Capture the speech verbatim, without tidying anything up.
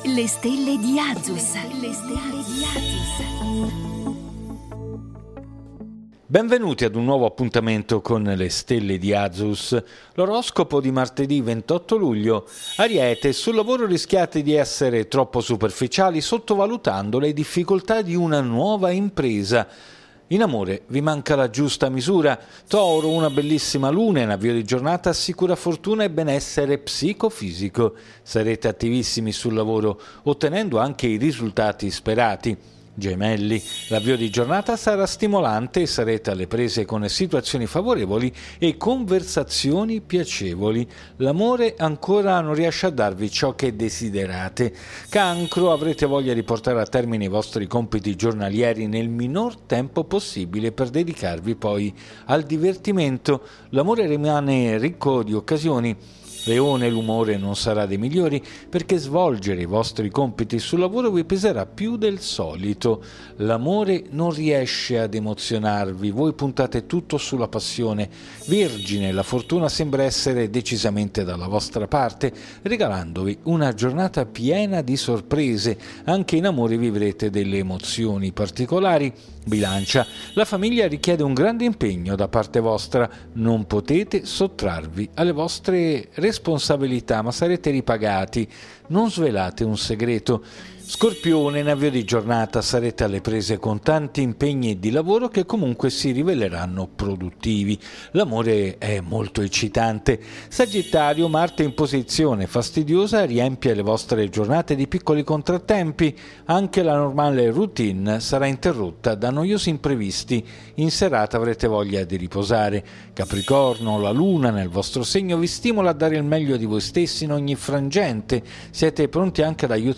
Le stelle di Azus. Le stelle di Azus. Benvenuti ad un nuovo appuntamento con le stelle di Azus. L'oroscopo di martedì ventotto luglio. Ariete, sul lavoro rischiate di essere troppo superficiali sottovalutando le difficoltà di una nuova impresa. In amore vi manca la giusta misura. Toro, una bellissima luna in avvio di giornata assicura fortuna e benessere psicofisico. Sarete attivissimi sul lavoro, ottenendo anche i risultati sperati. Gemelli, l'avvio di giornata sarà stimolante e sarete alle prese con situazioni favorevoli e conversazioni piacevoli. L'amore ancora non riesce a darvi ciò che desiderate. Cancro, avrete voglia di portare a termine i vostri compiti giornalieri nel minor tempo possibile per dedicarvi poi al divertimento. L'amore rimane ricco di occasioni. Leone, l'umore non sarà dei migliori perché svolgere i vostri compiti sul lavoro vi peserà più del solito. L'amore non riesce ad emozionarvi, voi puntate tutto sulla passione. Vergine, la fortuna sembra essere decisamente dalla vostra parte, regalandovi una giornata piena di sorprese. Anche in amore vivrete delle emozioni particolari. Bilancia, la famiglia richiede un grande impegno da parte vostra, non potete sottrarvi alle vostre responsabilità, ma sarete ripagati. Non svelate un segreto. Scorpione, in avvio di giornata sarete alle prese con tanti impegni di lavoro che comunque si riveleranno produttivi. L'amore è molto eccitante. Sagittario, Marte in posizione fastidiosa riempie le vostre giornate di piccoli contrattempi. Anche la normale routine sarà interrotta da noiosi imprevisti. In serata avrete voglia di riposare. Capricorno, la luna nel vostro segno vi stimola a dare il meglio di voi stessi in ogni frangente. Siete pronti anche ad aiutare